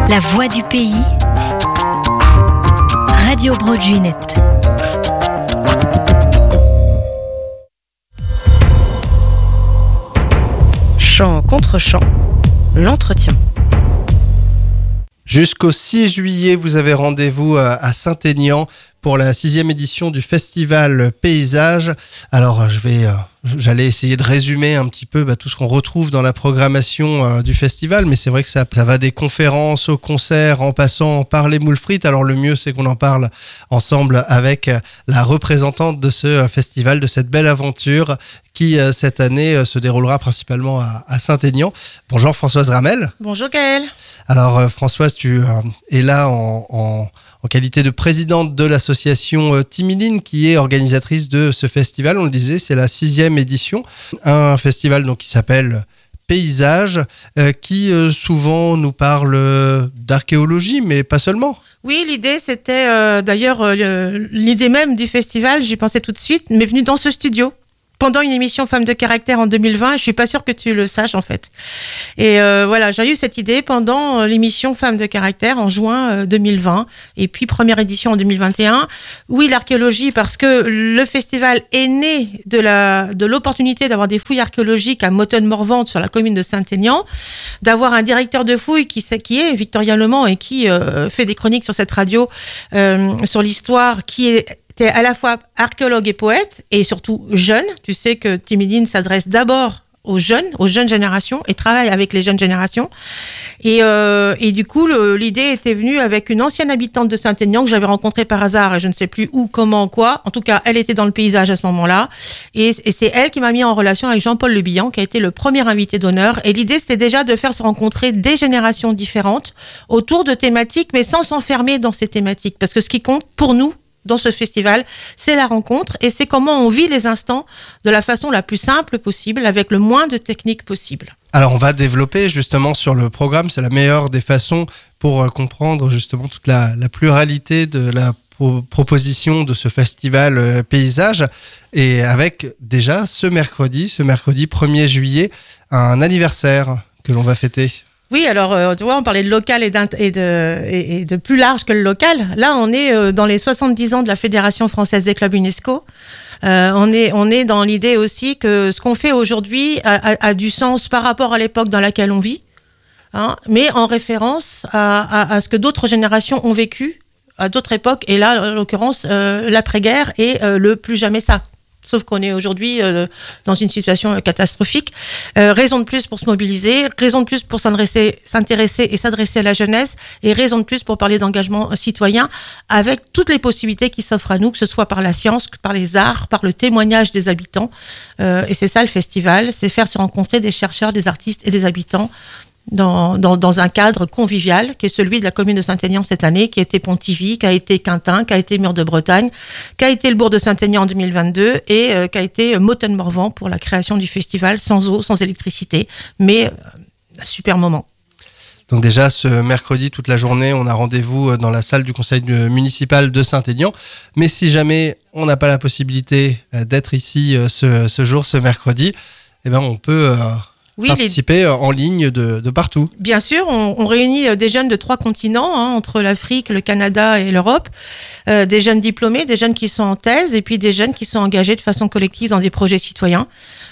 La voix du pays, Radio Broadway. Chant contre chant, l'entretien. Jusqu'au 6 juillet, vous avez rendez-vous à Saint-Aignan pour la 6e édition du festival Paysage. Alors, j'allais essayer de résumer un petit peu tout ce qu'on retrouve dans la programmation du festival, mais c'est vrai que ça va des conférences aux concerts en passant par les moules frites. Alors, le mieux, c'est qu'on en parle ensemble avec la représentante de ce festival, de cette belle aventure qui, cette année, se déroulera principalement à Saint-Aignan. Bonjour Françoise Ramel. Bonjour Gaëlle. Alors Françoise, tu es là en qualité de présidente de l'association Timiline qui est organisatrice de ce festival. On le disait, c'est la 6e édition. Un festival donc, qui s'appelle Paysage, qui souvent nous parle d'archéologie, mais pas seulement. Oui, l'idée c'était l'idée même du festival, j'y pensais tout de suite, m'est venue dans ce studio. Pendant une émission Femmes de caractère en 2020, je suis pas sûre que tu le saches en fait. Et j'ai eu cette idée pendant l'émission Femmes de caractère en juin 2020 et puis première édition en 2021. Oui, l'archéologie parce que le festival est né de l'opportunité d'avoir des fouilles archéologiques à Motonne-Morvan sur la commune de Saint-Aignan, d'avoir un directeur de fouilles qui est Victoria Lemans et qui fait des chroniques sur cette radio sur l'histoire qui était à la fois archéologue et poète, et surtout jeune. Tu sais que Timiline s'adresse d'abord aux jeunes générations, et travaille avec les jeunes générations. Et du coup, l'idée était venue avec une ancienne habitante de Saint-Aignan que j'avais rencontrée par hasard, et je ne sais plus où, comment, quoi. En tout cas, elle était dans le paysage à ce moment-là. Et c'est elle qui m'a mis en relation avec Jean-Paul Le Bihan, qui a été le premier invité d'honneur. Et l'idée, c'était déjà de faire se rencontrer des générations différentes autour de thématiques, mais sans s'enfermer dans ces thématiques. Parce que ce qui compte pour nous, dans ce festival, c'est la rencontre et c'est comment on vit les instants de la façon la plus simple possible, avec le moins de techniques possible. Alors on va développer justement sur le programme, c'est la meilleure des façons pour comprendre justement toute la pluralité de la proposition de ce festival Paysage, et avec déjà ce mercredi 1er juillet, un anniversaire que l'on va fêter. Oui, alors tu vois, on parlait de local et de plus large que le local. Là, on est dans les 70 ans de la Fédération française des clubs UNESCO. On est dans l'idée aussi que ce qu'on fait aujourd'hui a du sens par rapport à l'époque dans laquelle on vit, hein, mais en référence à ce que d'autres générations ont vécu à d'autres époques. Et là, en l'occurrence, l'après-guerre et le plus jamais ça. Sauf qu'on est aujourd'hui dans une situation catastrophique. Raison de plus pour se mobiliser, raison de plus pour s'intéresser et s'adresser à la jeunesse, et raison de plus pour parler d'engagement citoyen avec toutes les possibilités qui s'offrent à nous, que ce soit par la science, par les arts, par le témoignage des habitants. Et c'est ça le festival, c'est faire se rencontrer des chercheurs, des artistes et des habitants dans un cadre convivial qui est celui de la commune de Saint-Aignan cette année, qui a été Pontivy, qui a été Quintin, qui a été Mur de Bretagne, qui a été le bourg de Saint-Aignan en 2022 et qui a été Motonne-Morvan pour la création du festival, sans eau, sans électricité, mais un super moment. Donc déjà ce mercredi toute la journée, on a rendez-vous dans la salle du conseil municipal de Saint-Aignan, mais si jamais on n'a pas la possibilité d'être ici ce mercredi, eh ben on peut participer en ligne de partout. Bien sûr, on réunit des jeunes de 3 continents, hein, entre l'Afrique, le Canada et l'Europe, des jeunes diplômés, des jeunes qui sont en thèse et puis des jeunes qui sont engagés de façon collective dans des projets citoyens,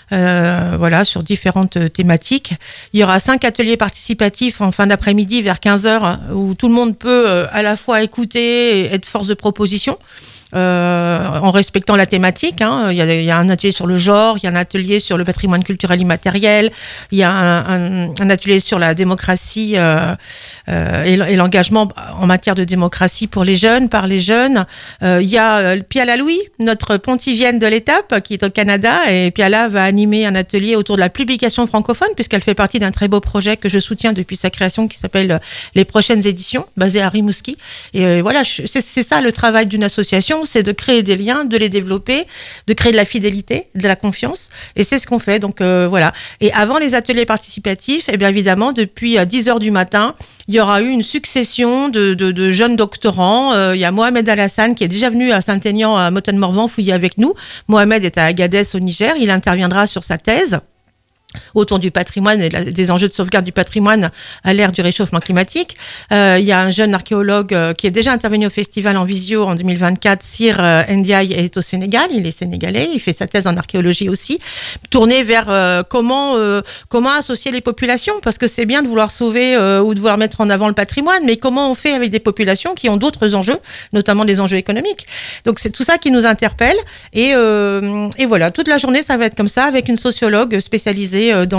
sur différentes thématiques. Il y aura 5 ateliers participatifs en fin d'après-midi vers 15h où tout le monde peut à la fois écouter et être force de proposition. En respectant la thématique, hein. Il y a un atelier sur le genre, il y a un atelier sur le patrimoine culturel immatériel, il y a un atelier sur la démocratie et l'engagement en matière de démocratie pour les jeunes, par les jeunes. Il y a Piala Louis, notre pontivienne de l'étape, qui est au Canada, et Piala va animer un atelier autour de la publication francophone, puisqu'elle fait partie d'un très beau projet que je soutiens depuis sa création, qui s'appelle Les Prochaines Éditions, basé à Rimouski. Et c'est ça le travail d'une association, c'est de créer des liens, de les développer, de créer de la fidélité, de la confiance, et c'est ce qu'on fait. Donc Et avant les ateliers participatifs, bien évidemment, depuis 10h du matin, il y aura eu une succession de jeunes doctorants. Il y a Mohamed Alassane qui est déjà venu à Saint-Aignan, à Motonne-Morvan, fouiller avec nous. Mohamed est à Agadez au Niger, il interviendra sur sa thèse. autour du patrimoine et des enjeux de sauvegarde du patrimoine à l'ère du réchauffement climatique. Il y a un jeune archéologue qui est déjà intervenu au festival en visio en 2024, Sir Ndiaye, est au Sénégal, il est sénégalais, il fait sa thèse en archéologie aussi, tourné vers comment associer les populations, parce que c'est bien de vouloir sauver ou de vouloir mettre en avant le patrimoine, mais comment on fait avec des populations qui ont d'autres enjeux, notamment des enjeux économiques. Donc c'est tout ça qui nous interpelle, et voilà, toute la journée ça va être comme ça, avec une sociologue spécialisée dans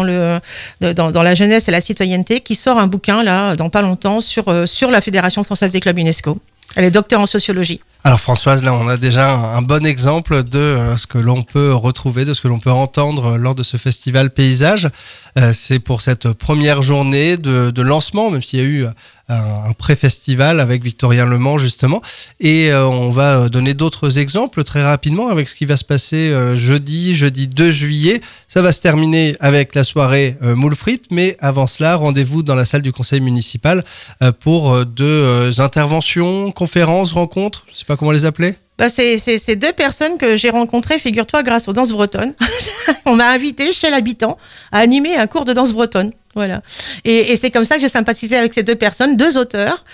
la jeunesse et la citoyenneté, qui sort un bouquin là dans pas longtemps sur la Fédération française des clubs UNESCO. Elle est docteure en sociologie. Alors Françoise, là on a déjà un bon exemple de ce que l'on peut retrouver, de ce que l'on peut entendre lors de ce festival Paysage. C'est pour cette première journée de lancement, même s'il y a eu un pré-festival avec Victorien Le Mans justement. Et on va donner d'autres exemples très rapidement avec ce qui va se passer jeudi 2 juillet. Ça va se terminer avec la soirée Moule Frites, mais avant cela, rendez-vous dans la salle du conseil municipal pour deux interventions, conférences, rencontres, je ne sais pas comment les appeler. C'est deux personnes que j'ai rencontrées, figure-toi, grâce aux danses bretonnes. On m'a invité chez l'habitant à animer un cours de danse bretonne. Voilà. Et c'est comme ça que j'ai sympathisé avec ces deux personnes, deux auteurs.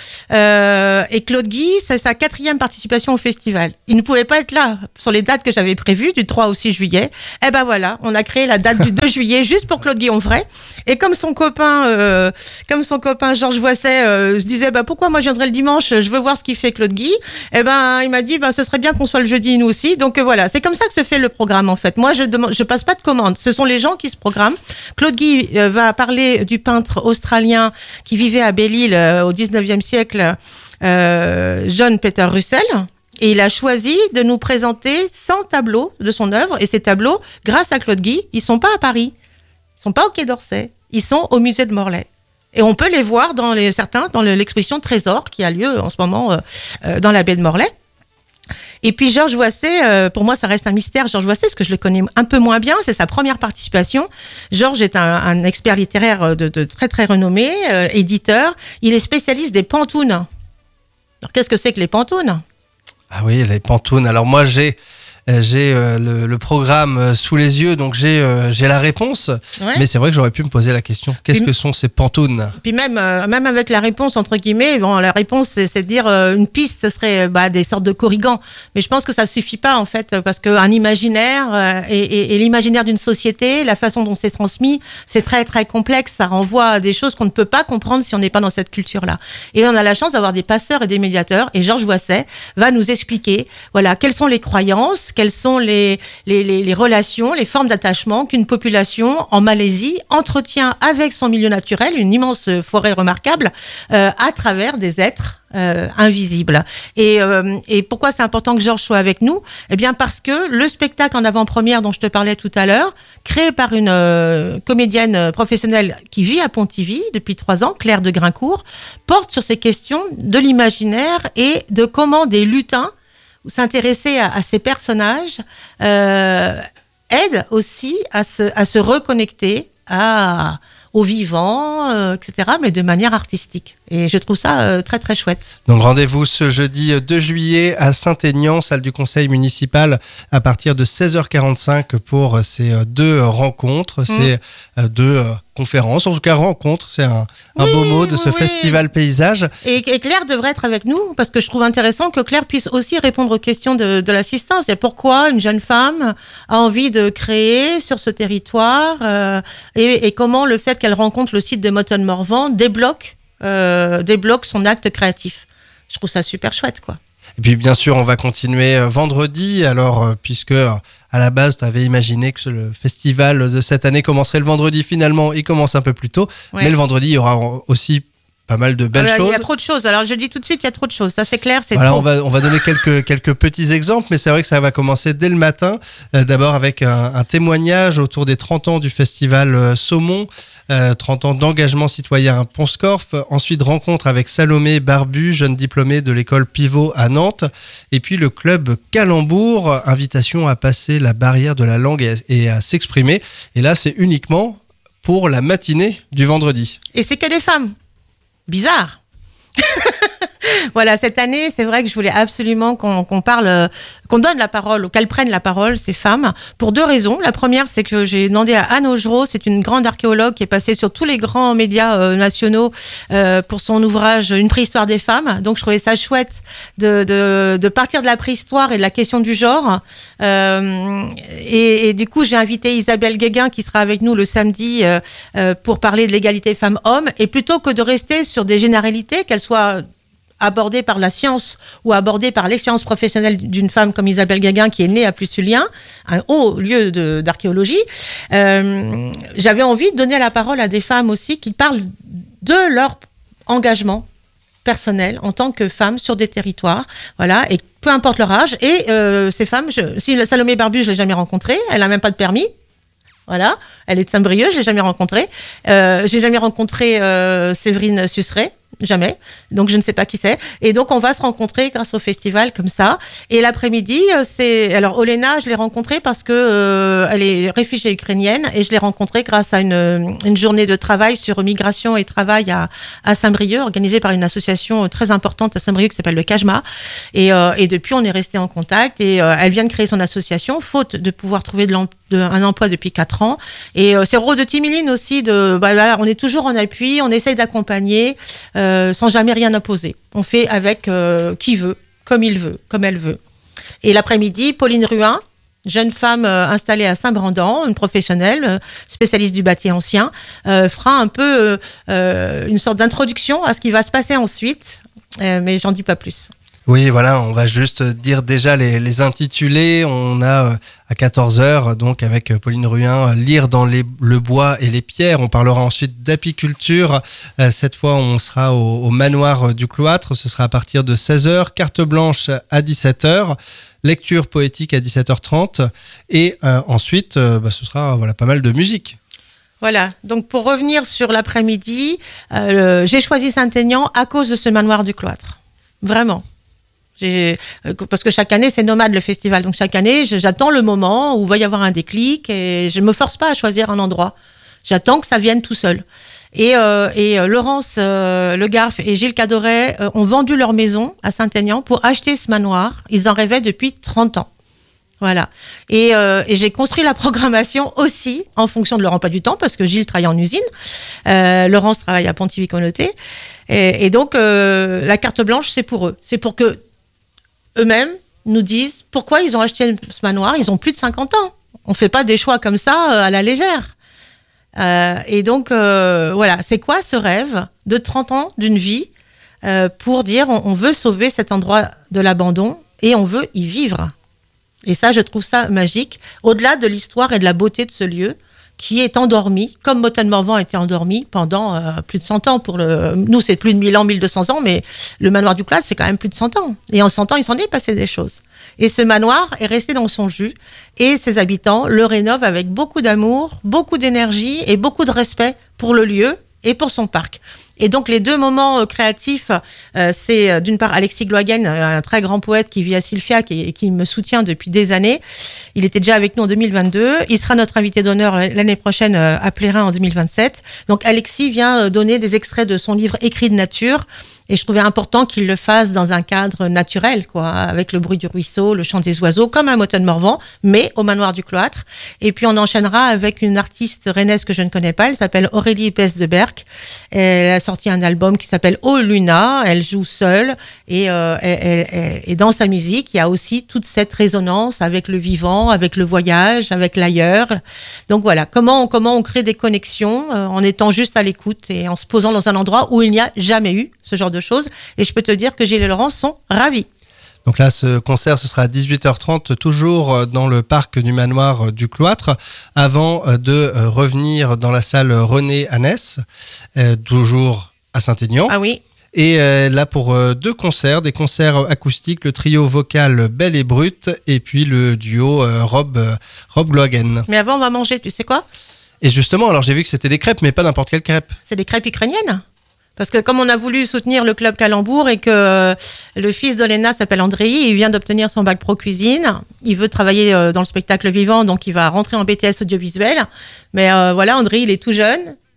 Et Claude Guy, c'est sa 4e participation au festival. Il ne pouvait pas être là sur les dates que j'avais prévues, du 3 au 6 juillet. Eh ben voilà, on a créé la date du 2 juillet juste pour Claude Guillaume Fray. Et comme son copain Georges Voisset se disait, pourquoi moi je viendrai le dimanche, je veux voir ce qu'il fait Claude Guy. Eh ben, il m'a dit, ce serait bien qu'on soit le jeudi nous aussi. Donc voilà, c'est comme ça que se fait le programme en fait. Moi, je passe pas de commande. Ce sont les gens qui se programment. Claude Guy va parler du peintre australien qui vivait à Belle-Île au 19e siècle, John Peter Russell. Et il a choisi de nous présenter 100 tableaux de son œuvre. Et ces tableaux, grâce à Claude Guy, ils sont pas à Paris. Ils sont pas au Quai d'Orsay. Ils sont au musée de Morlaix. Et on peut les voir dans l'exposition Trésor qui a lieu en ce moment dans la baie de Morlaix. Et puis Georges Voisset, pour moi ça reste un mystère, Georges Voisset, parce que je le connais un peu moins bien, c'est sa première participation. Georges est un expert littéraire de très très renommé, éditeur. Il est spécialiste des pantounes. Alors qu'est-ce que c'est que les pantounes ? Ah oui, les pantounes. Alors moi j'ai le programme sous les yeux, donc j'ai la réponse. Ouais. Mais c'est vrai que j'aurais pu me poser la question. Qu'est-ce que sont ces pantounes ? Puis même avec la réponse, entre guillemets, la réponse, c'est de dire une piste, ce serait des sortes de corrigans. Mais je pense que ça suffit pas, en fait, parce qu'un imaginaire et l'imaginaire d'une société, la façon dont c'est transmis, c'est très, très complexe. Ça renvoie à des choses qu'on ne peut pas comprendre si on n'est pas dans cette culture-là. Et on a la chance d'avoir des passeurs et des médiateurs. Et Georges Voisset va nous expliquer, quelles sont les croyances, quelles sont les relations, les formes d'attachement qu'une population en Malaisie entretient avec son milieu naturel, une immense forêt remarquable, à travers des êtres invisibles. Et pourquoi c'est important que Georges soit avec nous ? Eh bien parce que le spectacle en avant-première dont je te parlais tout à l'heure, créé par une comédienne professionnelle qui vit à Pontivy depuis 3 ans, Claire de Grincourt, porte sur ces questions de l'imaginaire et de comment des lutins s'intéresser à ces personnages aide aussi à se reconnecter au vivant, etc., mais de manière artistique. Et je trouve ça très très chouette. Donc rendez-vous ce jeudi 2 juillet à Saint-Aignan, salle du conseil municipal, à partir de 16h45 pour ces deux rencontres, ces deux conférences, en tout cas rencontres, c'est un beau mot de ce festival Paysage. Et Claire devrait être avec nous, parce que je trouve intéressant que Claire puisse aussi répondre aux questions de l'assistance. Et pourquoi une jeune femme a envie de créer sur ce territoire et comment le fait qu'elle rencontre le site de Moton-Morvan débloque son acte créatif. Je trouve ça super chouette, quoi. Et puis bien sûr, on va continuer vendredi, alors puisque à la base, tu avais imaginé que le festival de cette année commencerait le vendredi, finalement, il commence un peu plus tôt, mais le vendredi, il y aura aussi pas mal de belles choses. Il y a trop de choses, alors je dis tout de suite, il y a trop de choses, ça c'est clair, c'est trop. On va donner quelques petits exemples, mais c'est vrai que ça va commencer dès le matin, d'abord avec un témoignage autour des 30 ans du festival Saumon, 30 ans d'engagement citoyen à Pont-Scorff, ensuite rencontre avec Salomé Barbu, jeune diplômée de l'école Pivot à Nantes, et puis le club Calembour, invitation à passer la barrière de la langue et à s'exprimer, et là c'est uniquement pour la matinée du vendredi. Et c'est que des femmes. Bizarre. Voilà, cette année, c'est vrai que je voulais absolument qu'on parle, qu'on donne la parole, ou qu'elles prennent la parole, ces femmes, pour 2 raisons. La première, c'est que j'ai demandé à Anne Augereau, c'est une grande archéologue qui est passée sur tous les grands médias nationaux pour son ouvrage Une préhistoire des femmes. Donc, je trouvais ça chouette de partir de la préhistoire et de la question du genre. Et du coup, j'ai invité Isabelle Guéguin qui sera avec nous le samedi pour parler de l'égalité femmes-hommes. Et plutôt que de rester sur des généralités, qu'elles soient abordée par la science ou abordée par l'expérience professionnelle d'une femme comme Isabelle Guéguin qui est née à Plussulien, un haut lieu d'archéologie, j'avais envie de donner la parole à des femmes aussi qui parlent de leur engagement personnel en tant que femmes sur des territoires, voilà, et peu importe leur âge. Et ces femmes, si Salomé Barbu, je l'ai jamais rencontrée, elle a même pas de permis. Voilà, elle est de Saint-Brieuc, je l'ai jamais rencontrée. J'ai jamais rencontré Séverine Susseret. Jamais. Donc, je ne sais pas qui c'est. Et donc, on va se rencontrer grâce au festival comme ça. Et l'après-midi, alors, Olena, je l'ai rencontrée parce que elle est réfugiée ukrainienne et je l'ai rencontrée grâce à une journée de travail sur migration et travail à Saint-Brieuc, organisée par une association très importante à Saint-Brieuc qui s'appelle le CAJMA. Et depuis, on est resté en contact et elle vient de créer son association, faute de pouvoir trouver un emploi depuis 4 ans. Et c'est Rose de Timiline aussi, voilà, on est toujours en appui, on essaye d'accompagner, sans jamais rien imposer. On fait avec qui veut, comme il veut, comme elle veut. Et l'après-midi, Pauline Ruin, jeune femme installée à Saint-Brandan, une professionnelle, spécialiste du bâti ancien, fera un peu une sorte d'introduction à ce qui va se passer ensuite, mais j'en dis pas plus. Oui, voilà, on va juste dire déjà les intitulés. On a à 14h, donc avec Pauline Ruin, lire dans le bois et les pierres. On parlera ensuite d'apiculture. Cette fois, on sera au manoir du cloître. Ce sera à partir de 16h. Carte blanche à 17h. Lecture poétique à 17h30. Et ensuite, ce sera pas mal de musique. Voilà, donc pour revenir sur l'après-midi, j'ai choisi Saint-Aignan à cause de ce manoir du cloître. Vraiment. Parce que chaque année, c'est nomade le festival. Donc chaque année, j'attends le moment où il va y avoir un déclic et je me force pas à choisir un endroit. J'attends que ça vienne tout seul. Et Laurence Le Garf et Gilles Cadoret ont vendu leur maison à Saint-Aignan pour acheter ce manoir. Ils en rêvaient depuis 30 ans. Voilà. Et j'ai construit la programmation aussi en fonction de leur emploi du temps parce que Gilles travaille en usine. Laurence travaille à Pontivy-Communauté. Et donc, la carte blanche, c'est pour eux. C'est pour que eux-mêmes nous disent pourquoi ils ont acheté ce manoir. Ils ont plus de 50 ans. On fait pas des choix comme ça à la légère. Et donc, voilà, c'est quoi ce rêve de 30 ans d'une vie pour dire on veut sauver cet endroit de l'abandon et on veut y vivre. Et ça, je trouve ça magique, au-delà de l'histoire et de la beauté de ce lieu qui est endormi, comme Motten-Morvan a été endormi pendant plus de 100 ans. Nous, c'est plus de 1000 ans, 1200 ans, mais le manoir du Cloître, c'est quand même plus de 100 ans. Et en 100 ans, il s'en est passé des choses. Et ce manoir est resté dans son jus, et ses habitants le rénovent avec beaucoup d'amour, beaucoup d'énergie et beaucoup de respect pour le lieu et pour son parc. Et donc, les 2 moments créatifs, c'est d'une part Alexis Gloagen, un très grand poète qui vit à Sylfiac et qui me soutient depuis des années. Il était déjà avec nous en 2022. Il sera notre invité d'honneur l'année prochaine à Plérin en 2027. Donc, Alexis vient donner des extraits de son livre Écrits de nature. Et je trouvais important qu'il le fasse dans un cadre naturel, quoi, avec le bruit du ruisseau, le chant des oiseaux, comme à Motten-Morvan, mais au manoir du Cloître. Et puis on enchaînera avec une artiste rennaise que je ne connais pas, elle s'appelle Aurélie Pes de Berck. Elle a sorti un album qui s'appelle Oh Luna, elle joue seule et dans sa musique, il y a aussi toute cette résonance avec le vivant, avec le voyage, avec l'ailleurs. Donc voilà, comment on crée des connexions en étant juste à l'écoute et en se posant dans un endroit où il n'y a jamais eu ce genre de choses. Et je peux te dire que Gilles et Laurence sont ravis. Donc là, ce concert, ce sera à 18h30, toujours dans le parc du manoir du Cloître, avant de revenir dans la salle René Annès, toujours à Saint-Aignan. Ah oui. Et là, pour 2 concerts, des concerts acoustiques, le trio vocal Belle et Brute, et puis le duo Rob Gloagen. Mais avant, on va manger, tu sais quoi ? Et justement, alors j'ai vu que c'était des crêpes, mais pas n'importe quelle crêpe. C'est des crêpes ukrainiennes. Parce que comme on a voulu soutenir le club Calembour et que le fils d'Olena s'appelle Andrei, il vient d'obtenir son bac pro cuisine, il veut travailler dans le spectacle vivant, donc il va rentrer en BTS audiovisuel. Mais voilà, Andrei, il est tout jeune,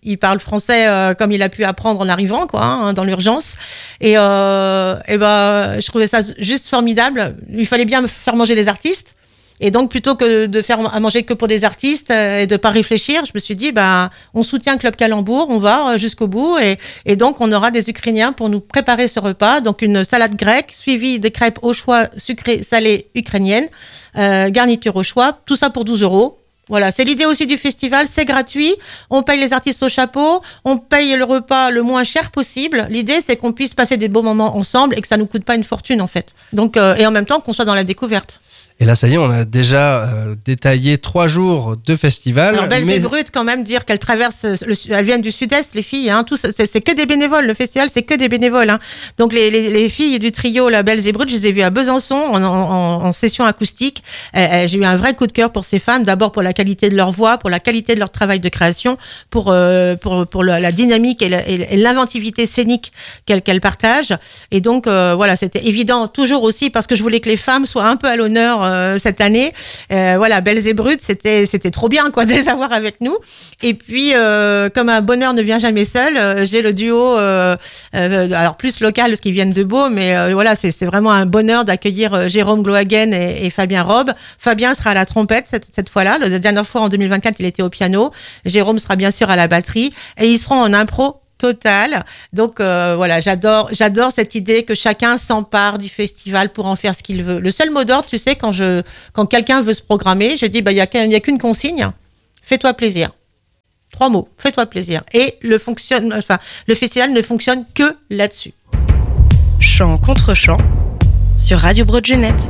Il parle français comme il a pu apprendre en arrivant, quoi, hein, dans l'urgence. Et je trouvais ça juste formidable. Il fallait bien faire manger les artistes. Et donc, plutôt que de faire à manger que pour des artistes et de pas réfléchir, je me suis dit, on soutient Club Calembour, on va jusqu'au bout. Et donc, on aura des Ukrainiens pour nous préparer ce repas. Donc, une salade grecque, suivie des crêpes au choix sucrées, salées ukrainiennes, garniture au choix. Tout ça pour 12 €. Voilà, c'est l'idée aussi du festival, c'est gratuit, on paye les artistes au chapeau, on paye le repas le moins cher possible. L'idée, c'est qu'on puisse passer des beaux moments ensemble et que ça nous coûte pas une fortune, en fait. Donc, et en même temps qu'on soit dans la découverte. Et là, ça y est, on a déjà détaillé 3 jours de festival. Alors, Belles et Brutes, quand même, dire qu'elles traversent, elles viennent du sud-est, les filles, hein, c'est que des bénévoles. Le festival, c'est que des bénévoles, hein. Donc, les filles du trio, la Belles et Brutes, je les ai vues à Besançon, en session acoustique. J'ai eu un vrai coup de cœur pour ces femmes. D'abord, pour la qualité de leur voix, pour la qualité de leur travail de création, pour la dynamique et l'inventivité scénique qu'elles partagent. Et donc, voilà, c'était évident, toujours aussi, parce que je voulais que les femmes soient un peu à l'honneur, cette année. Voilà, Belles et Brutes, c'était trop bien, quoi, de les avoir avec nous. Et puis, comme un bonheur ne vient jamais seul, j'ai le duo, alors plus local, parce qu'ils viennent de Beau, mais voilà, c'est vraiment un bonheur d'accueillir Jérôme Glohagen et Fabien Robe. Fabien sera à la trompette cette fois-là. La dernière fois, en 2024, il était au piano. Jérôme sera bien sûr à la batterie. Et ils seront en impro total. Donc voilà, j'adore cette idée que chacun s'empare du festival pour en faire ce qu'il veut. Le seul mot d'ordre, tu sais, quand quelqu'un veut se programmer, je dis il y a qu'une consigne, fais-toi plaisir. 3 mots, fais-toi plaisir. Et le festival ne fonctionne que là-dessus. Chant contre chant sur Radio Broadgenette.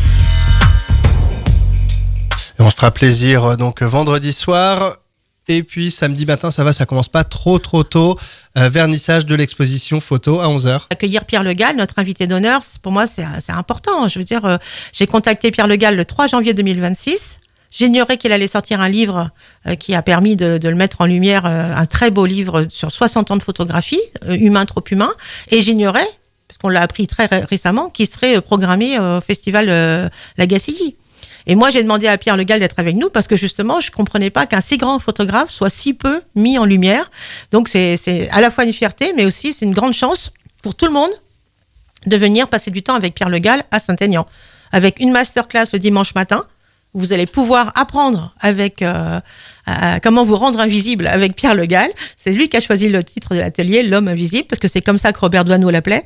Et on se fera plaisir donc vendredi soir. Et puis samedi matin, ça commence pas trop tôt. Vernissage de l'exposition photo à 11h. Accueillir Pierre Le Gall, notre invité d'honneur, pour moi c'est important. Je veux dire, j'ai contacté Pierre Le Gall le 3 janvier 2026. J'ignorais qu'il allait sortir un livre qui a permis de le mettre en lumière, un très beau livre sur 60 ans de photographie, Humain trop humain. Et j'ignorais, parce qu'on l'a appris très récemment, qu'il serait programmé au festival La Gacilly. Et moi, j'ai demandé à Pierre Le Gall d'être avec nous parce que justement, je comprenais pas qu'un si grand photographe soit si peu mis en lumière. Donc, c'est à la fois une fierté, mais aussi c'est une grande chance pour tout le monde de venir passer du temps avec Pierre Le Gall à Saint-Aignan. Avec une masterclass le dimanche matin, vous allez pouvoir apprendre avec comment vous rendre invisible avec Pierre Le Gall. C'est lui qui a choisi le titre de l'atelier, L'homme invisible, parce que c'est comme ça que Robert Doisneau l'appelait.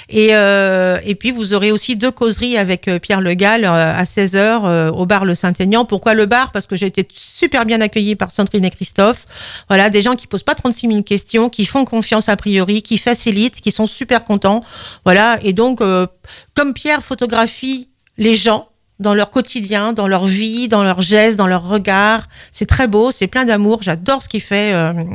Et puis, vous aurez aussi 2 causeries avec Pierre Le Gall à 16h au bar Le Saint-Aignan. Pourquoi le bar? Parce que j'ai été super bien accueillie par Sandrine et Christophe. Voilà, des gens qui posent pas 36 000 questions, qui font confiance a priori, qui facilitent, qui sont super contents. Voilà, et donc, comme Pierre photographie les gens, dans leur quotidien, dans leur vie, dans leurs gestes, dans leurs regards. C'est très beau, c'est plein d'amour. J'adore ce qu'il fait.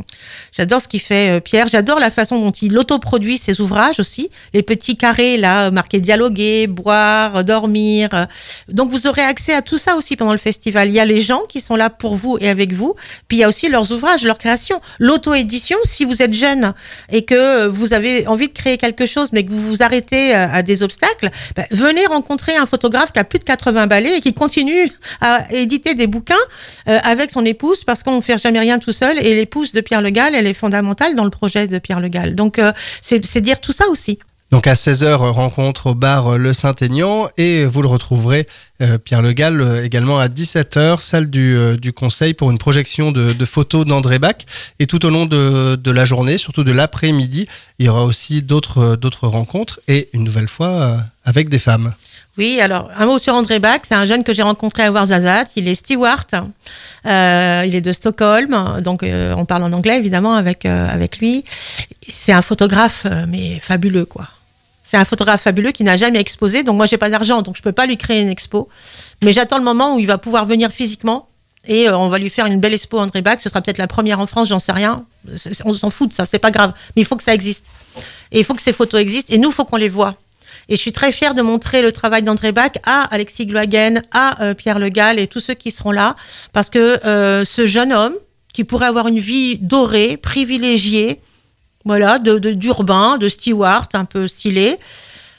Pierre. J'adore la façon dont il autoproduit ses ouvrages aussi. Les petits carrés là, marqués dialoguer, boire, dormir. Donc vous aurez accès à tout ça aussi pendant le festival. Il y a les gens qui sont là pour vous et avec vous. Puis il y a aussi leurs ouvrages, leurs créations. L'auto-édition, si vous êtes jeune et que vous avez envie de créer quelque chose, mais que vous vous arrêtez à des obstacles, venez rencontrer un photographe qui a plus de 80 balais et qui continue à éditer des bouquins avec son épouse, parce qu'on ne fait jamais rien tout seul, et l'épouse de Pierre Le Gall, elle est fondamentale dans le projet de Pierre Le Gall. Donc c'est dire tout ça aussi. Donc à 16h, rencontre au bar Le Saint-Aignan, et vous le retrouverez, Pierre Le Gall, également à 17h, salle du Conseil, pour une projection de photos d'André Bach. Et tout au long de la journée, surtout de l'après-midi, il y aura aussi d'autres rencontres, et une nouvelle fois avec des femmes. Oui, alors un mot sur André Bach, c'est un jeune que j'ai rencontré à Ouarzazate, il est steward, il est de Stockholm, donc on parle en anglais évidemment avec lui. C'est un photographe mais fabuleux quoi. C'est un photographe fabuleux qui n'a jamais exposé, donc moi j'ai pas d'argent, donc je peux pas lui créer une expo, mais j'attends le moment où il va pouvoir venir physiquement et on va lui faire une belle expo André Bach. Ce sera peut-être la première en France, j'en sais rien, on s'en fout de ça, c'est pas grave, mais il faut que ça existe et il faut que ces photos existent et nous il faut qu'on les voit. Et je suis très fière de montrer le travail d'André Bach à Alexis Glohagen, à Pierre Le Gall et tous ceux qui seront là, parce que ce jeune homme qui pourrait avoir une vie dorée, privilégiée, voilà, d'urbain, de steward, un peu stylé,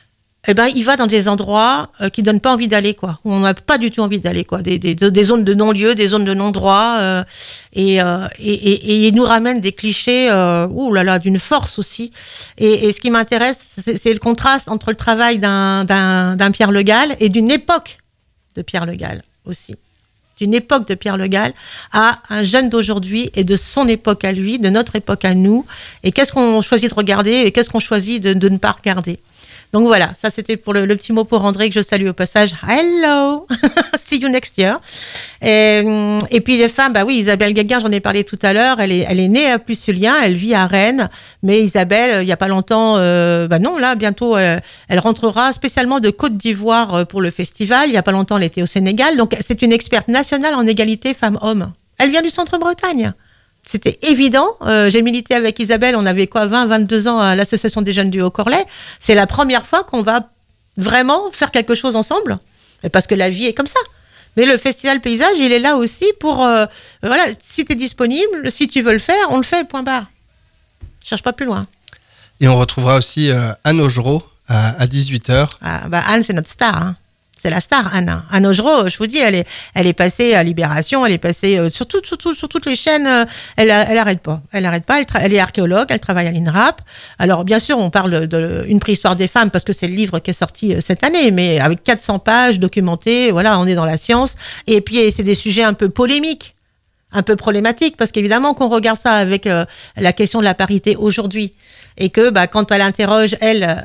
eh ben, il va dans des endroits qui donnent pas envie d'aller, quoi. Où on n'a pas du tout envie d'aller, quoi. Des zones de non-lieu, des zones de non-droit, et il nous ramène des clichés, ouh là là, d'une force aussi. Et ce qui m'intéresse, c'est le contraste entre le travail d'un Pierre Le Gall et d'une époque de Pierre Le Gall aussi. D'une époque de Pierre Le Gall à un jeune d'aujourd'hui et de son époque à lui, de notre époque à nous. Et qu'est-ce qu'on choisit de regarder et qu'est-ce qu'on choisit de ne pas regarder. Donc voilà, ça c'était pour le petit mot pour André que je salue au passage. Hello, see you next year. Et puis les femmes, bah oui, Isabelle Guéguin, j'en ai parlé tout à l'heure. Elle est née à Pussulien, elle vit à Rennes. Mais Isabelle, il y a pas longtemps, non, là bientôt, elle rentrera spécialement de Côte d'Ivoire pour le festival. Il y a pas longtemps, elle était au Sénégal. Donc c'est une experte nationale en égalité femmes-hommes. Elle vient du Centre-Bretagne. C'était évident. J'ai milité avec Isabelle, on avait 22 ans à l'Association des jeunes du Haut-Corlay. C'est la première fois qu'on va vraiment faire quelque chose ensemble, parce que la vie est comme ça. Mais le Festival Paysage, il est là aussi pour... voilà, si tu es disponible, si tu veux le faire, on le fait, point barre. Cherche pas plus loin. Et on retrouvera aussi Anne Augereau à 18h. Ah, bah Anne, c'est notre star, hein. C'est la star, Anne. Anne Augereau, je vous dis, elle est passée à Libération, elle est passée sur toutes les chaînes. Elle arrête pas. Elle est archéologue, elle travaille à l'INRAP. Alors, bien sûr, on parle d'une préhistoire des femmes parce que c'est le livre qui est sorti cette année, mais avec 400 pages documentées. Voilà, on est dans la science. Et puis, c'est des sujets un peu polémiques, un peu problématiques, parce qu'évidemment, qu'on regarde ça avec la question de la parité aujourd'hui. Et que quand elle interroge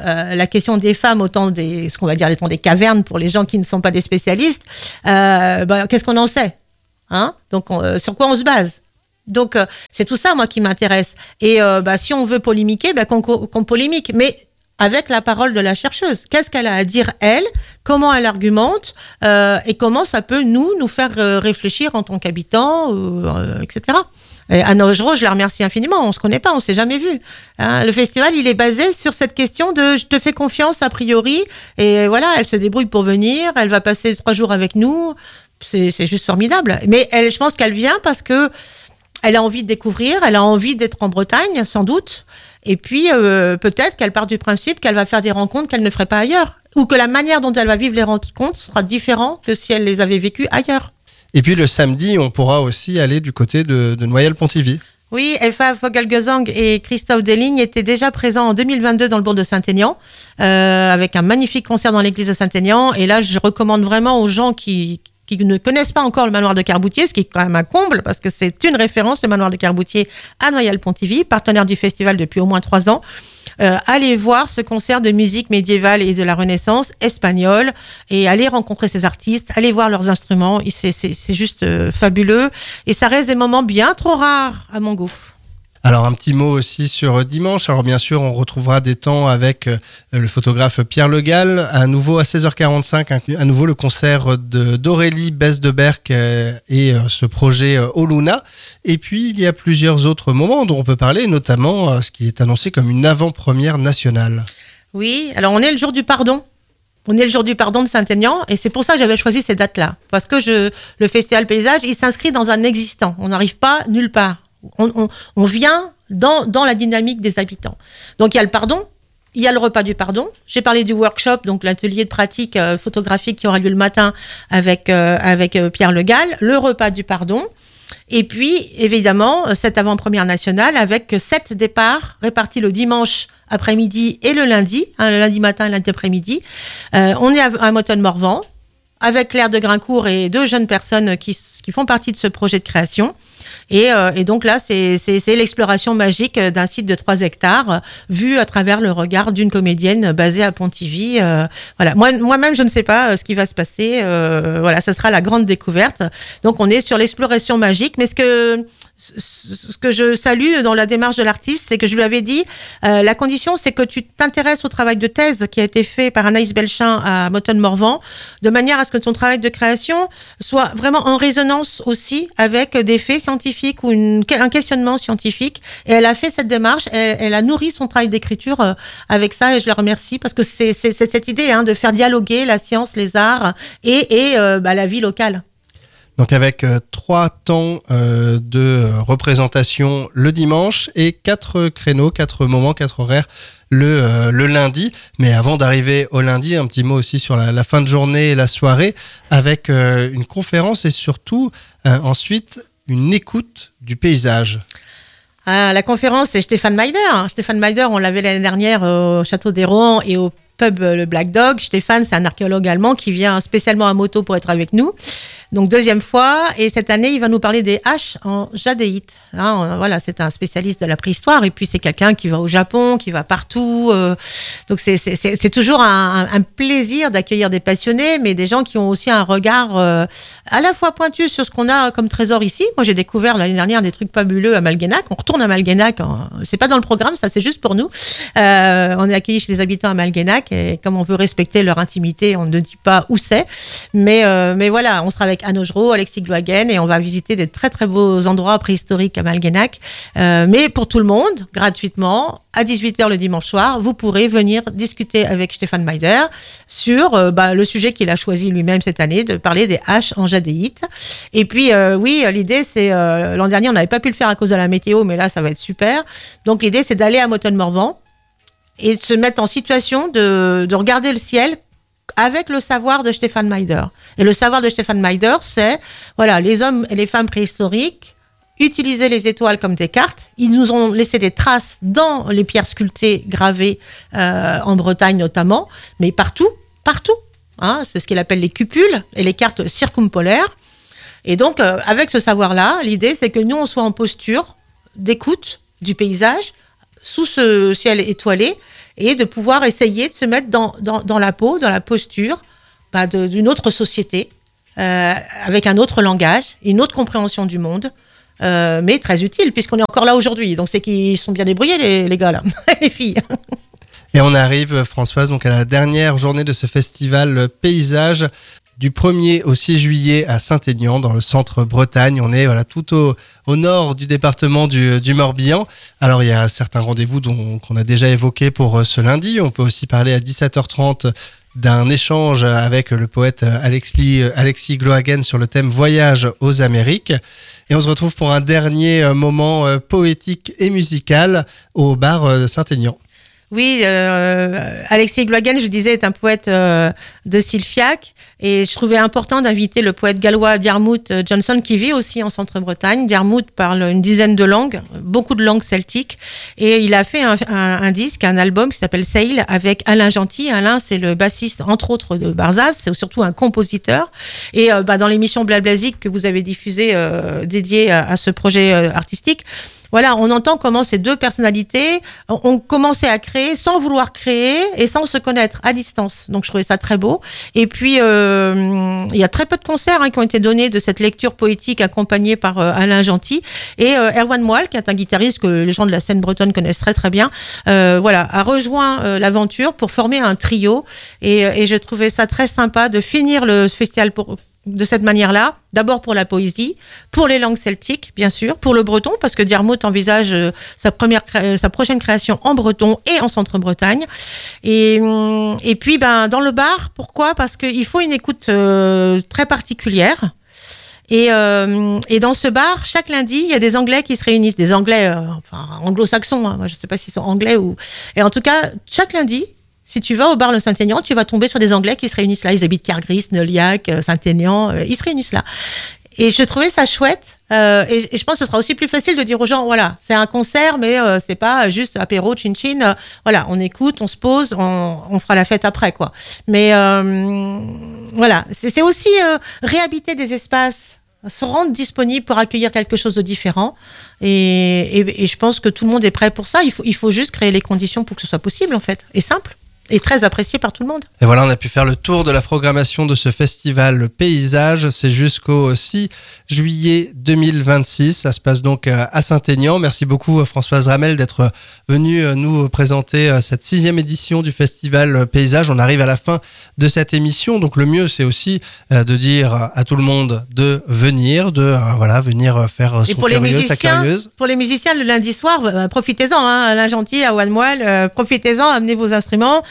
la question des femmes ce qu'on va dire des cavernes pour les gens qui ne sont pas des spécialistes, qu'est-ce qu'on en sait, hein? Donc sur quoi on se base? Donc c'est tout ça moi qui m'intéresse. Et si on veut polémiquer, qu'on polémique, mais avec la parole de la chercheuse. Qu'est-ce qu'elle a à dire, elle? Comment elle argumente? Et comment ça peut nous faire réfléchir en tant qu'habitants, etc. Et Anne Augereau, je la remercie infiniment. On se connaît pas, on s'est jamais vu. Hein, le festival, il est basé sur cette question de je te fais confiance a priori. Et voilà, elle se débrouille pour venir. Elle va passer 3 jours avec nous. C'est juste formidable. Mais je pense qu'elle vient parce que elle a envie de découvrir. Elle a envie d'être en Bretagne, sans doute. Et puis peut-être qu'elle part du principe qu'elle va faire des rencontres qu'elle ne ferait pas ailleurs, ou que la manière dont elle va vivre les rencontres sera différente que si elle les avait vécues ailleurs. Et puis le samedi, on pourra aussi aller du côté de Noyelles-Pontivy. Oui, Elfa Vogelgesang et Christophe Deligne étaient déjà présents en 2022 dans le bourg de Saint-Aignan, avec un magnifique concert dans l'église de Saint-Aignan. Et là, je recommande vraiment aux gens qui ne connaissent pas encore le manoir de Carboutier, ce qui est quand même un comble, parce que c'est une référence, le manoir de Carboutier à Noyelles-Pontivy, partenaire du festival depuis au moins 3 ans. Allez voir ce concert de musique médiévale et de la Renaissance espagnole et allez rencontrer ces artistes, allez voir leurs instruments. C'est juste fabuleux et ça reste des moments bien trop rares à mon goût. Alors un petit mot aussi sur dimanche. Alors bien sûr, on retrouvera des temps avec le photographe Pierre Le Gall. À nouveau à 16h45, à nouveau le concert d'Aurélie Besse-de-Berck et ce projet Oluna. Et puis il y a plusieurs autres moments dont on peut parler, notamment ce qui est annoncé comme une avant-première nationale. Oui, alors on est le jour du pardon. On est le jour du pardon de Saint-Aignan et c'est pour ça que j'avais choisi ces dates-là. Parce que le Festival Paysage, il s'inscrit dans un existant. On n'arrive pas nulle part. On vient dans la dynamique des habitants. Donc il y a le pardon, il y a le repas du pardon. J'ai parlé du workshop, donc l'atelier de pratique photographique qui aura lieu le matin avec Pierre Le Gall, le repas du pardon. Et puis, évidemment, cette avant-première nationale avec 7 départs répartis le dimanche après-midi et le lundi matin et le lundi après-midi. On est à Motonne-Morvan avec Claire de Grincourt et 2 jeunes personnes qui font partie de ce projet de création. Et donc là, c'est l'exploration magique d'un site de 3 hectares vu à travers le regard d'une comédienne basée à Pontivy. Voilà. Moi-même, je ne sais pas ce qui va se passer. Voilà, ça sera la grande découverte. Donc, on est sur l'exploration magique. Mais ce que je salue dans la démarche de l'artiste, c'est que je lui avais dit, la condition, c'est que tu t'intéresses au travail de thèse qui a été fait par Anaïs Belchin à Motonne-Morvan, de manière à ce que ton travail de création soit vraiment en résonance aussi avec des faits scientifiques ou un questionnement scientifique. Et elle a fait cette démarche, elle a nourri son travail d'écriture avec ça et je la remercie parce que c'est cette idée de faire dialoguer la science, les arts et la vie locale. Donc avec 3 temps de représentation le dimanche et 4 créneaux, 4 moments, 4 horaires le lundi. Mais avant d'arriver au lundi, un petit mot aussi sur la fin de journée et la soirée avec une conférence et surtout ensuite une écoute du paysage. La conférence, c'est Stéphane Meider. Stéphane Meider, on l'avait l'année dernière au Château des Rohan et au pub Le Black Dog. Stéphane, c'est un archéologue allemand qui vient spécialement à moto pour être avec nous. Donc, 2e fois. Et cette année, il va nous parler des haches en jadéite. Voilà, c'est un spécialiste de la préhistoire. Et puis, c'est quelqu'un qui va au Japon, qui va partout. Donc, c'est toujours un plaisir d'accueillir des passionnés, mais des gens qui ont aussi un regard à la fois pointu sur ce qu'on a comme trésor ici. Moi, j'ai découvert l'année dernière des trucs fabuleux à Malguenac. On retourne à Malguenac. C'est pas dans le programme, ça, c'est juste pour nous. On est accueillis chez les habitants à Malguenac. Et comme on veut respecter leur intimité, on ne dit pas où c'est. Mais voilà, on sera avec Anne Augereau, Alexis Glohagen, et on va visiter des très très beaux endroits préhistoriques à Malguenac. Mais pour tout le monde, gratuitement, à 18h le dimanche soir, vous pourrez venir discuter avec Stéphane Meider sur le sujet qu'il a choisi lui-même cette année, de parler des haches en jadéite. Et puis, oui, l'idée, c'est... l'an dernier, on n'avait pas pu le faire à cause de la météo, mais là, ça va être super. Donc, l'idée, c'est d'aller à Mottone-Morvan et de se mettre en situation de regarder le ciel avec le savoir de Stéphane Meider. Et le savoir de Stéphane Meider, c'est, voilà, les hommes et les femmes préhistoriques utilisaient les étoiles comme des cartes. Ils nous ont laissé des traces dans les pierres sculptées, gravées en Bretagne notamment, mais partout. C'est ce qu'il appelle les cupules et les cartes circumpolaires. Et donc, avec ce savoir-là, l'idée, c'est que nous, on soit en posture d'écoute du paysage, sous ce ciel étoilé, et de pouvoir essayer de se mettre dans la peau, dans la posture d'une autre société, avec un autre langage, une autre compréhension du monde, mais très utile, puisqu'on est encore là aujourd'hui. Donc c'est qu'ils sont bien débrouillés, les gars, là, les filles. Et on arrive, Françoise, donc à la dernière journée de ce festival paysage, du 1er au 6 juillet à Saint-Aignan, dans le centre Bretagne. On est tout au nord du département du Morbihan. Alors, il y a certains rendez-vous qu'on a déjà évoqués pour ce lundi. On peut aussi parler à 17h30 d'un échange avec le poète Alexis Glohagen sur le thème Voyage aux Amériques. Et on se retrouve pour un dernier moment poétique et musical au bar de Saint-Aignan. Oui, Alexis Glohagen, je disais, est un poète de Silfiac, et je trouvais important d'inviter le poète gallois Diarmuid Johnson, qui vit aussi en Centre-Bretagne. Diarmuid parle une dizaine de langues, beaucoup de langues celtiques, et il a fait un disque, un album qui s'appelle Sail avec Alain Gentil. Alain, c'est le bassiste, entre autres, de Barzaz, c'est surtout un compositeur. Et dans l'émission Blablazik que vous avez diffusée, dédiée à ce projet artistique, voilà, on entend comment ces deux personnalités ont commencé à créer sans vouloir créer et sans se connaître, à distance. Donc je trouvais ça très beau. Et puis il y a très peu de concerts qui ont été donnés de cette lecture poétique accompagnée par Alain Gentil. Et Erwan Moal, qui est un guitariste que les gens de la scène bretonne connaissent très très bien, a rejoint l'aventure pour former un trio. Et je trouvais ça très sympa de finir le festival de cette manière-là, d'abord pour la poésie, pour les langues celtiques, bien sûr, pour le breton, parce que Diarmuid envisage sa prochaine création en breton et en Centre-Bretagne. Et puis, dans le bar, pourquoi ? Parce qu'il faut une écoute très particulière. Et dans ce bar, chaque lundi, il y a des Anglais qui se réunissent, des Anglais, anglo-saxons, moi je sais pas s'ils sont anglais ou... Et en tout cas, chaque lundi, si tu vas au bar Le Saint-Aignan, tu vas tomber sur des Anglais qui se réunissent là. Ils habitent Cargris, Noliac, Saint-Aignan. Ils se réunissent là. Et je trouvais ça chouette. Et je pense que ce sera aussi plus facile de dire aux gens, voilà, c'est un concert, mais c'est pas juste apéro, chin-chin. Voilà, on écoute, on se pose, on fera la fête après, quoi. Mais voilà, c'est aussi réhabiter des espaces, se rendre disponible pour accueillir quelque chose de différent. Et je pense que tout le monde est prêt pour ça. Il faut juste créer les conditions pour que ce soit possible, en fait. Et simple. Et très apprécié par tout le monde. Et voilà, on a pu faire le tour de la programmation de ce festival Paysage. C'est jusqu'au 6 juillet 2026. Ça se passe donc à Saint-Aignan. Merci beaucoup Françoise Ramel d'être venue nous présenter cette 6e édition du festival Paysage. On arrive à la fin de cette émission. Donc le mieux, c'est aussi de dire à tout le monde de venir, venir faire son curieux, sa curieuse. Pour les musiciens, le lundi soir, profitez-en. Alain Gentil, à One Moal, profitez-en, amenez vos instruments.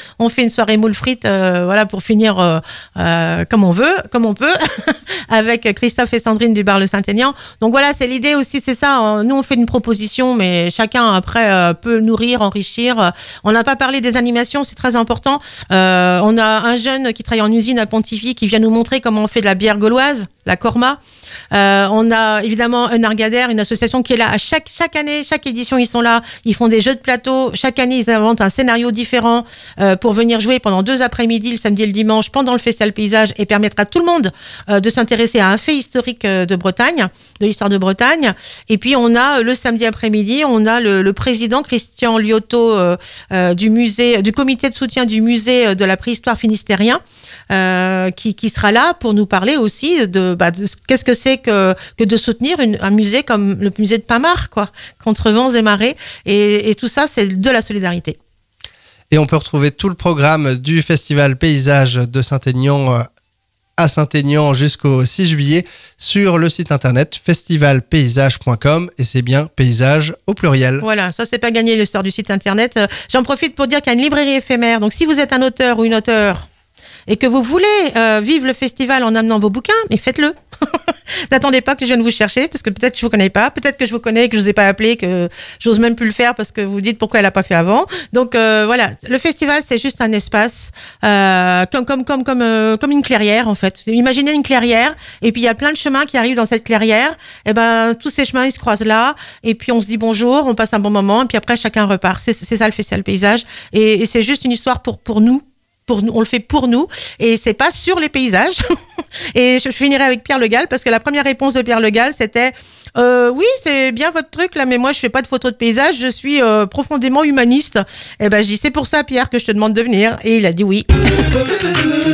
on fait une soirée moules frites, voilà, pour finir comme on peut, avec Christophe et Sandrine du bar Le Saint-Aignan. Donc voilà, c'est l'idée aussi, c'est ça. Nous, on fait une proposition, mais chacun après peut nourrir, enrichir. On n'a pas parlé des animations, c'est très important. On a un jeune qui travaille en usine à Pontivy qui vient nous montrer comment on fait de la bière gauloise, la Corma. On a évidemment un Argadère, une association qui est là à chaque année, chaque édition, ils sont là, ils font des jeux de plateau. Chaque année, ils inventent un scénario différent pour venir jouer pendant 2 après-midi, le samedi et le dimanche, pendant le Festival Paysage, et permettre à tout le monde de s'intéresser à un fait historique de Bretagne, de l'histoire de Bretagne. Et puis on a le samedi après-midi, on a le président Christian Liotto du comité de soutien du musée de la préhistoire finistérien, qui sera là pour nous parler aussi de qu'est-ce que c'est que de soutenir un musée comme le musée de Pamar, quoi, contre vents et marées, et tout ça, c'est de la solidarité. Et on peut retrouver tout le programme du Festival Paysage de Saint-Aignan à Saint-Aignan jusqu'au 6 juillet sur le site internet festivalpaysage.com, et c'est bien paysage au pluriel. Voilà, ça c'est pas gagné l'histoire du site internet. J'en profite pour dire qu'il y a une librairie éphémère, donc si vous êtes un auteur ou une auteure et que vous voulez vivre le festival en amenant vos bouquins, mais faites-le. N'attendez pas que je vienne vous chercher, parce que peut-être que je vous connais pas, peut-être que je vous connais, que je vous ai pas appelé, que j'ose même plus le faire parce que vous dites pourquoi elle a pas fait avant. Donc voilà, le festival c'est juste un espace comme une clairière en fait. Imaginez une clairière, et puis il y a plein de chemins qui arrivent dans cette clairière. Et ben tous ces chemins ils se croisent là, et puis on se dit bonjour, on passe un bon moment, et puis après chacun repart. C'est ça le Festival Paysage, et c'est juste une histoire pour nous. On le fait pour nous, et c'est pas sur les paysages. Et je finirai avec Pierre Le Gall, parce que la première réponse de Pierre Le Gall, c'était oui, c'est bien votre truc là, mais moi je fais pas de photos de paysages, je suis profondément humaniste. Et ben je dis c'est pour ça Pierre que je te demande de venir, et il a dit oui.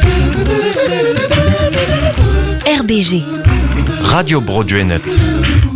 RBG Radio Broadway Net.